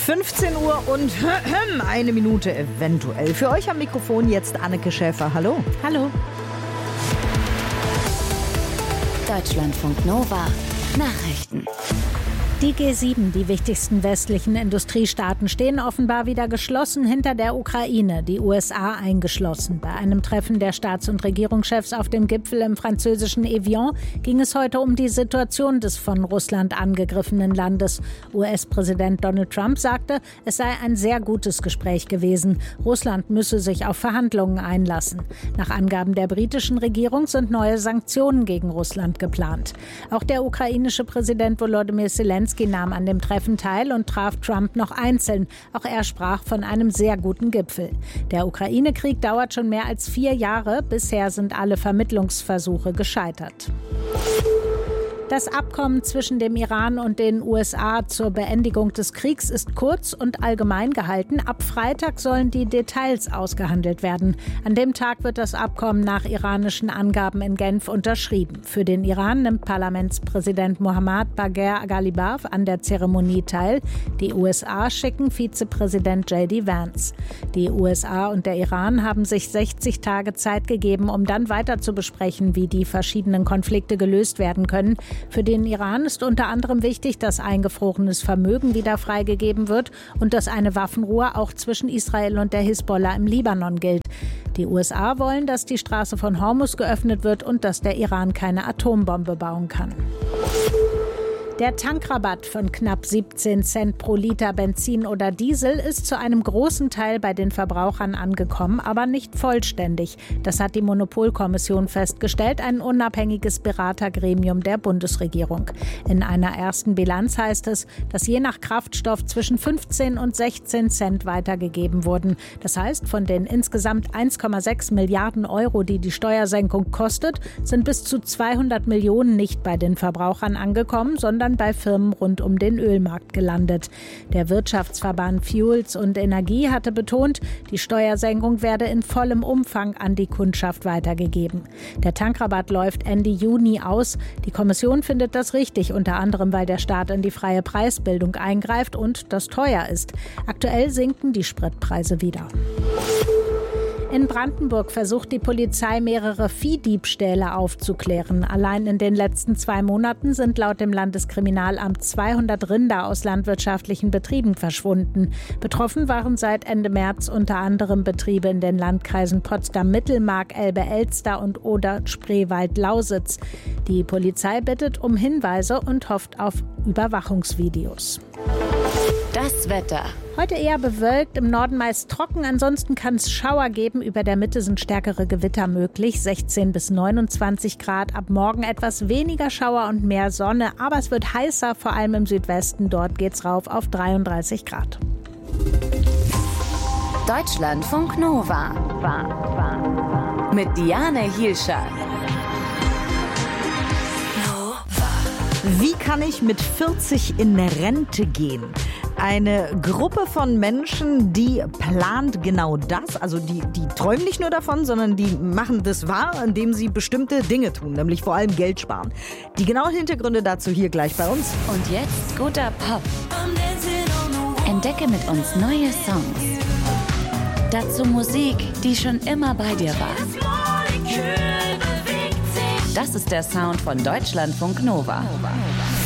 15 Uhr und eine Minute eventuell. Für euch am Mikrofon jetzt Anneke Schäfer. Hallo. Hallo. Deutschlandfunk Nova Nachrichten. Die G7, die wichtigsten westlichen Industriestaaten, stehen offenbar wieder geschlossen hinter der Ukraine, die USA eingeschlossen. Bei einem Treffen der Staats- und Regierungschefs auf dem Gipfel im französischen Evian ging es heute um die Situation des von Russland angegriffenen Landes. US-Präsident Donald Trump sagte, es sei ein sehr gutes Gespräch gewesen. Russland müsse sich auf Verhandlungen einlassen. Nach Angaben der britischen Regierung sind neue Sanktionen gegen Russland geplant. Auch der ukrainische Präsident Volodymyr Zelensky nahm an dem Treffen teil und traf Trump noch einzeln. Auch er sprach von einem sehr guten Gipfel. Der Ukraine-Krieg dauert schon mehr als 4 Jahre. Bisher sind alle Vermittlungsversuche gescheitert. Das Abkommen zwischen dem Iran und den USA zur Beendigung des Kriegs ist kurz und allgemein gehalten. Ab Freitag sollen die Details ausgehandelt werden. An dem Tag wird das Abkommen nach iranischen Angaben in Genf unterschrieben. Für den Iran nimmt Parlamentspräsident Mohammad Bagher Ghalibaf an der Zeremonie teil. Die USA schicken Vizepräsident J.D. Vance. Die USA und der Iran haben sich 60 Tage Zeit gegeben, um dann weiter zu besprechen, wie die verschiedenen Konflikte gelöst werden können. Für den Iran ist unter anderem wichtig, dass eingefrorenes Vermögen wieder freigegeben wird und dass eine Waffenruhe auch zwischen Israel und der Hisbollah im Libanon gilt. Die USA wollen, dass die Straße von Hormuz geöffnet wird und dass der Iran keine Atombombe bauen kann. Der Tankrabatt von knapp 17 Cent pro Liter Benzin oder Diesel ist zu einem großen Teil bei den Verbrauchern angekommen, aber nicht vollständig. Das hat die Monopolkommission festgestellt, ein unabhängiges Beratergremium der Bundesregierung. In einer ersten Bilanz heißt es, dass je nach Kraftstoff zwischen 15 und 16 Cent weitergegeben wurden. Das heißt, von den insgesamt 1,6 Milliarden Euro, die die Steuersenkung kostet, sind bis zu 200 Millionen nicht bei den Verbrauchern angekommen, sondern bei Firmen rund um den Ölmarkt gelandet. Der Wirtschaftsverband Fuels und Energie hatte betont, die Steuersenkung werde in vollem Umfang an die Kundschaft weitergegeben. Der Tankrabatt läuft Ende Juni aus. Die Kommission findet das richtig, unter anderem, weil der Staat in die freie Preisbildung eingreift und das teuer ist. Aktuell sinken die Spritpreise wieder. In Brandenburg versucht die Polizei, mehrere Viehdiebstähle aufzuklären. Allein in den letzten 2 Monaten sind laut dem Landeskriminalamt 200 Rinder aus landwirtschaftlichen Betrieben verschwunden. Betroffen waren seit Ende März unter anderem Betriebe in den Landkreisen Potsdam-Mittelmark, Elbe-Elster und Oder-Spreewald-Lausitz. Die Polizei bittet um Hinweise und hofft auf Überwachungsvideos. Das Wetter. Heute eher bewölkt, im Norden meist trocken, ansonsten kann es Schauer geben. Über der Mitte sind stärkere Gewitter möglich, 16 bis 29 Grad. Ab morgen etwas weniger Schauer und mehr Sonne, aber es wird heißer, vor allem im Südwesten. Dort geht's rauf auf 33 Grad. Deutschlandfunk Nova. Mit Diane Hielscher. Wie kann ich mit 40 in Rente gehen? Eine Gruppe von Menschen, die plant genau das. Also die träumen nicht nur davon, sondern die machen das wahr, indem sie bestimmte Dinge tun, nämlich vor allem Geld sparen. Die genauen Hintergründe dazu hier gleich bei uns. Und jetzt guter Pop. Entdecke mit uns neue Songs. Dazu Musik, die schon immer bei dir war. Das ist der Sound von Deutschlandfunk Nova.